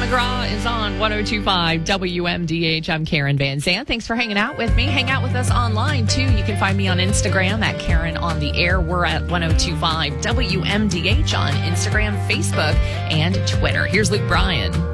McGraw is on 102.5 WMDH. I'm Karen Van Zandt. Thanks for hanging out with me. Hang out with us online, too. You can find me on Instagram at Karen on the Air. We're at 102.5 WMDH on Instagram, Facebook, and Twitter. Here's Luke Bryan.